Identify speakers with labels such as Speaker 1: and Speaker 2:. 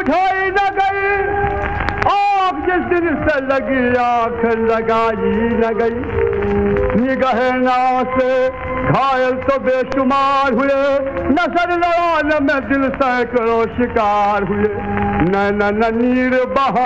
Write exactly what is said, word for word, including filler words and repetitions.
Speaker 1: दिखाई न गई, आँख जिस दिन से लगी आँख लगाई न गई। निगाह नाव से घायल तो बेशुमार हुए, नजर लड़ाने में दिल सैकड़ों शिकार हुए। नैना नीर बहा